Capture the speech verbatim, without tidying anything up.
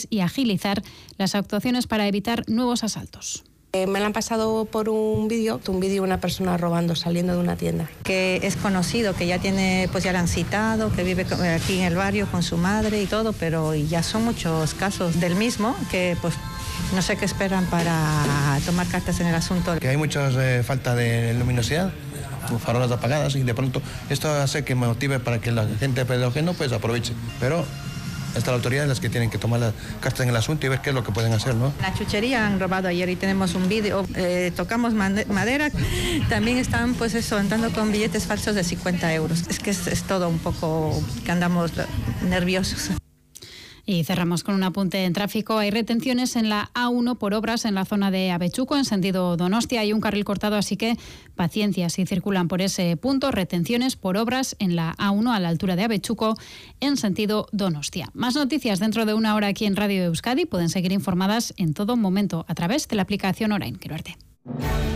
y agilizar las actuaciones para evitar nuevos asaltos. Eh, me lo han pasado por un vídeo, un vídeo de una persona robando, saliendo de una tienda. Que es conocido, que ya tiene, pues ya lo han citado, que vive aquí en el barrio con su madre y todo, pero ya son muchos casos del mismo que pues no sé qué esperan para tomar cartas en el asunto. Que hay mucha eh, falta de luminosidad, farolas apagadas, y de pronto esto hace que motive para que la gente pedógeno pues aproveche, pero está la autoridad las que tienen que tomar las cartas en el asunto y ver qué es lo que pueden hacer, ¿no? La chuchería han robado ayer y tenemos un vídeo, eh, tocamos madera, también están pues eso, andando con billetes falsos de cincuenta euros. Es que es, es todo un poco que andamos nerviosos. Y cerramos con un apunte en tráfico. Hay retenciones en la A uno por obras en la zona de Avechuco, en sentido Donostia. Hay un carril cortado, así que paciencia si circulan por ese punto. Retenciones por obras en la A uno a la altura de Avechuco, en sentido Donostia. Más noticias dentro de una hora aquí en Radio Euskadi. Pueden seguir informadas en todo momento a través de la aplicación Orain. Quiero verte.